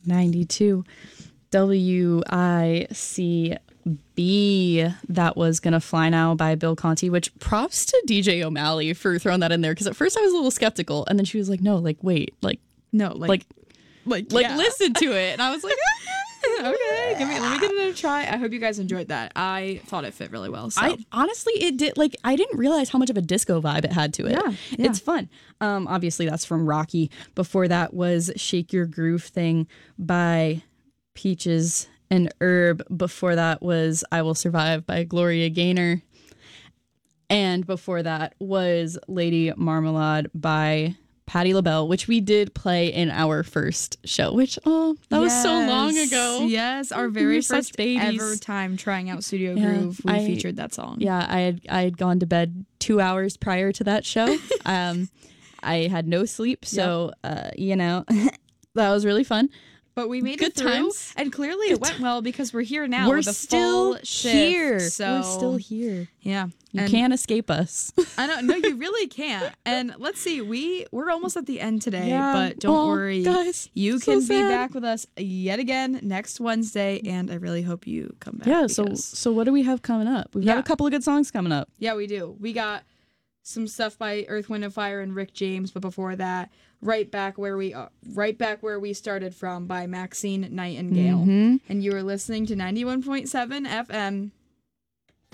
92 WICB. That was Gonna Fly Now by Bill Conti, which props to DJ O'Malley for throwing that in there, because at first I was a little skeptical, and then she was like, no, like, wait, like, no, like yeah. listen to it. And I was like, okay, let me give it another try. I hope you guys enjoyed that. I thought it fit really well. So. Honestly, it did. Like, I didn't realize how much of a disco vibe it had to it. Yeah. It's fun. Obviously, that's from Rocky. Before that was Shake Your Groove Thing by Peaches and Herb. Before that was I Will Survive by Gloria Gaynor. And before that was Lady Marmalade by Patti LaBelle, which we did play in our first show, which, that was so long ago. Yes, our very first babies. ever time trying out Studio Groove, we featured that song. Yeah, I had gone to bed 2 hours prior to that show. I had no sleep, so, that was really fun. But we made Good it through, times. and clearly it went well because we're here now. We're with a still full shift, here. So We're still here. Yeah, You can't escape us. I don't. No, you really can't. And let's see, we're almost at the end today, but don't worry, guys. You So can be sad. back with us yet again next Wednesday, and I really hope you come back. Yeah. because- So what do we have coming up? We've got a couple of good songs coming up. Yeah, we do. We got some stuff by Earth, Wind & Fire and Rick James, but before that, right back where we started from by Maxine Nightingale. Mm-hmm. And you were listening to 91.7 FM